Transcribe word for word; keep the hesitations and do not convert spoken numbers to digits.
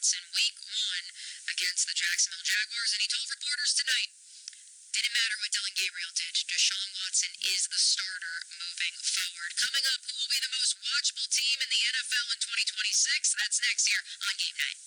Watson week one against the Jacksonville Jaguars, and he told reporters tonight, didn't matter what Dylan Gabriel did, Deshaun Watson is the starter moving forward. Coming up, who will be the most watchable team in the N F L in twenty twenty-six? That's next here on Game Night.